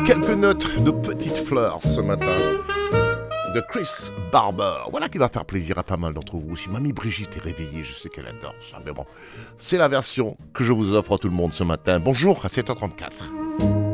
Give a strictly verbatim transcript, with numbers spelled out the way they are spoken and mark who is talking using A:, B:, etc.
A: Quelques notes de petites fleurs ce matin de Chris Barber. Voilà qui va faire plaisir à pas mal d'entre vous. Si Mamie Brigitte est réveillée, je sais qu'elle adore ça, mais bon, c'est la version que je vous offre à tout le monde ce matin. Bonjour à sept heures trente-quatre.